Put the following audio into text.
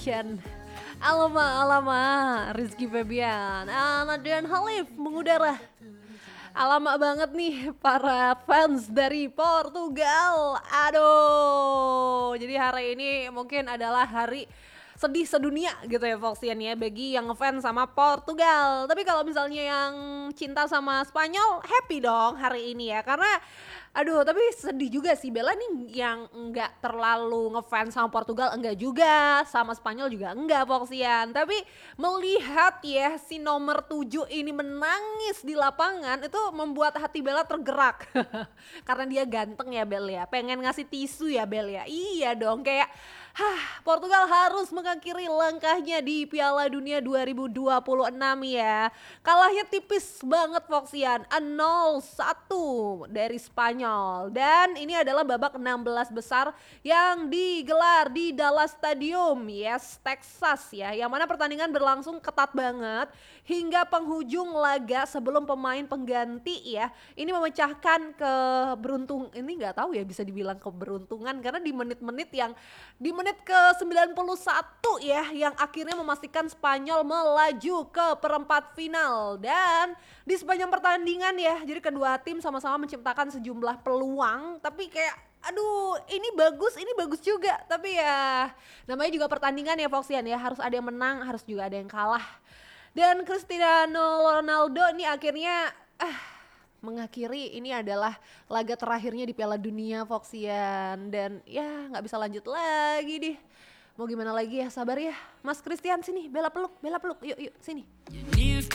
Chen. Alamak, Rizky Febian, Nadyan Halif mengudara. Alamak banget nih para fans dari Portugal. Aduh, jadi hari ini mungkin adalah hari sedih sedunia gitu ya Foxian ya bagi yang ngefans sama Portugal. Tapi kalau misalnya yang cinta sama Spanyol, happy dong hari ini ya. Karena aduh, tapi sedih juga sih Bella nih yang enggak terlalu ngefans sama Portugal, enggak juga, sama Spanyol juga enggak Foxian. Tapi melihat ya si nomor 7 ini menangis di lapangan itu membuat hati Bella tergerak. Karena dia ganteng ya Bel ya, pengen ngasih tisu ya Bel ya. Iya dong, kayak Portugal harus mengakhiri langkahnya di Piala Dunia 2026 ya. Kalahnya tipis banget Foxian, 0-1 dari Spanyol. Dan ini adalah babak 16 besar yang digelar di Dallas Stadium, yes, Texas ya. Yang mana pertandingan berlangsung ketat banget hingga penghujung laga sebelum pemain pengganti ya. Ini memecahkan ini nggak tahu ya bisa dibilang keberuntungan karena di menit-menit yang di menit ke 91 ya yang akhirnya memastikan Spanyol melaju ke perempat final. Dan di sepanjang pertandingan ya, jadi kedua tim sama-sama menciptakan sejumlah peluang tapi kayak aduh ini bagus juga. Tapi ya namanya juga pertandingan ya Foxian ya, harus ada yang menang, harus juga ada yang kalah. Dan Cristiano Ronaldo ini akhirnya mengakhiri ini adalah laga terakhirnya di Piala Dunia Foxian. Dan ya nggak bisa lanjut lagi deh. Mau gimana lagi ya, sabar ya Mas Christian, sini Bella peluk yuk sini.